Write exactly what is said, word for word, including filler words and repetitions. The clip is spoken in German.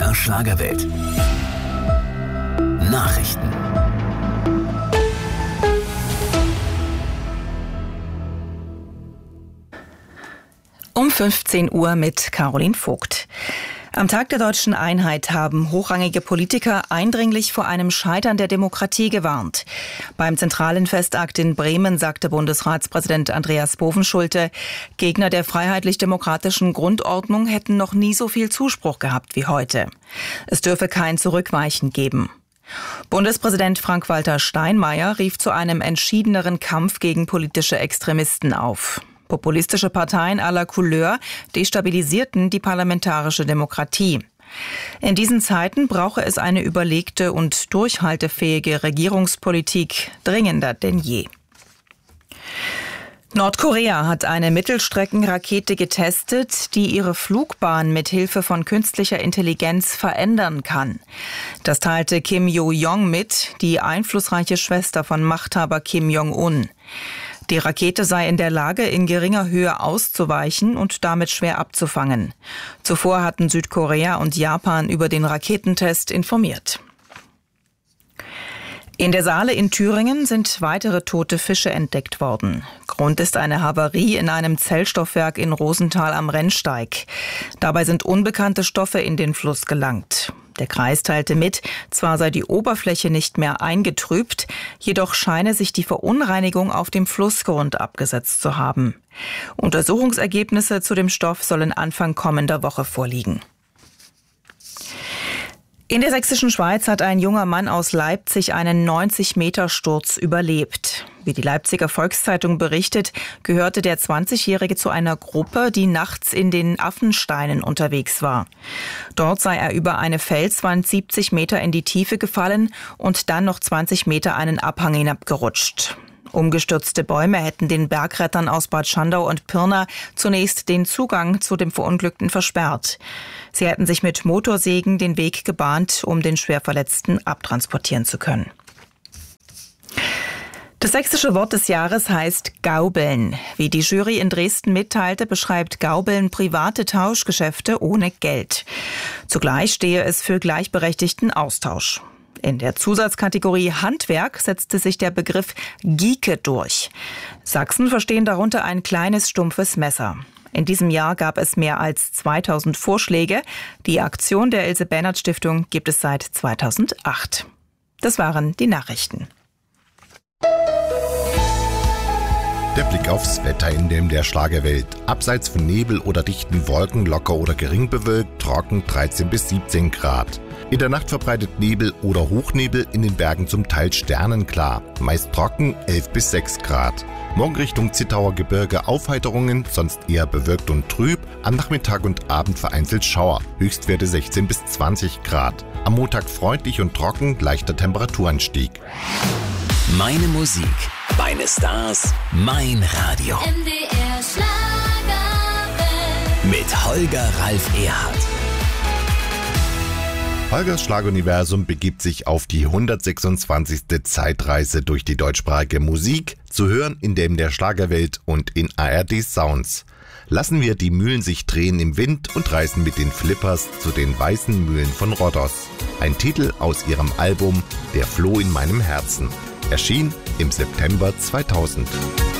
der Schlagerwelt. Nachrichten. Um fünfzehn Uhr mit Caroline Vogt. Am Tag der deutschen Einheit haben hochrangige Politiker eindringlich vor einem Scheitern der Demokratie gewarnt. Beim zentralen Festakt in Bremen sagte Bundesratspräsident Andreas Bovenschulte, Gegner der freiheitlich-demokratischen Grundordnung hätten noch nie so viel Zuspruch gehabt wie heute. Es dürfe kein Zurückweichen geben. Bundespräsident Frank-Walter Steinmeier rief zu einem entschiedeneren Kampf gegen politische Extremisten auf. Populistische Parteien aller Couleur destabilisierten die parlamentarische Demokratie. In diesen Zeiten brauche es eine überlegte und durchhaltefähige Regierungspolitik dringender denn je. Nordkorea hat eine Mittelstreckenrakete getestet, die ihre Flugbahn mit Hilfe von künstlicher Intelligenz verändern kann. Das teilte Kim Yo-jong mit, die einflussreiche Schwester von Machthaber Kim Jong-un. Die Rakete sei in der Lage, in geringer Höhe auszuweichen und damit schwer abzufangen. Zuvor hatten Südkorea und Japan über den Raketentest informiert. In der Saale in Thüringen sind weitere tote Fische entdeckt worden. Grund ist eine Havarie in einem Zellstoffwerk in Rosenthal am Rennsteig. Dabei sind unbekannte Stoffe in den Fluss gelangt. Der Kreis teilte mit, zwar sei die Oberfläche nicht mehr eingetrübt, jedoch scheine sich die Verunreinigung auf dem Flussgrund abgesetzt zu haben. Untersuchungsergebnisse zu dem Stoff sollen Anfang kommender Woche vorliegen. In der sächsischen Schweiz hat ein junger Mann aus Leipzig einen neunzig-Meter-Sturz überlebt. Wie die Leipziger Volkszeitung berichtet, gehörte der zwanzigjährige zu einer Gruppe, die nachts in den Affensteinen unterwegs war. Dort sei er über eine Felswand siebzig Meter in die Tiefe gefallen und dann noch zwanzig Meter einen Abhang hinabgerutscht. Umgestürzte Bäume hätten den Bergrettern aus Bad Schandau und Pirna zunächst den Zugang zu dem Verunglückten versperrt. Sie hätten sich mit Motorsägen den Weg gebahnt, um den Schwerverletzten abtransportieren zu können. Das sächsische Wort des Jahres heißt Gaubeln. Wie die Jury in Dresden mitteilte, beschreibt Gaubeln private Tauschgeschäfte ohne Geld. Zugleich stehe es für gleichberechtigten Austausch. In der Zusatzkategorie Handwerk setzte sich der Begriff Gieke durch. Sachsen verstehen darunter ein kleines, stumpfes Messer. In diesem Jahr gab es mehr als zweitausend Vorschläge. Die Aktion der Ilse-Bernhard-Stiftung gibt es seit zweitausendacht. Das waren die Nachrichten. Der Blick aufs Wetter in dem der Schlagerwelt. Abseits von Nebel oder dichten Wolken locker oder gering bewölkt, trocken dreizehn bis siebzehn Grad. In der Nacht verbreitet Nebel oder Hochnebel, in den Bergen zum Teil sternenklar. Meist trocken elf bis sechs Grad. Morgen Richtung Zittauer Gebirge Aufheiterungen, sonst eher bewölkt und trüb. Am Nachmittag und Abend vereinzelt Schauer. Höchstwerte sechzehn bis zwanzig Grad. Am Montag freundlich und trocken, leichter Temperaturanstieg. Meine Musik, meine Stars, mein Radio. M D R Schlagerwelt. Mit Holger Ralf Erhardt. Holgers Schlageruniversum begibt sich auf die hundertsechsundzwanzigste Zeitreise durch die deutschsprachige Musik, zu hören in dem der Schlagerwelt und in A R D Sounds. Lassen wir die Mühlen sich drehen im Wind und reisen mit den Flippers zu den weißen Mühlen von Rhodos. Ein Titel aus ihrem Album Der Floh in meinem Herzen. Erschien im September zweitausend.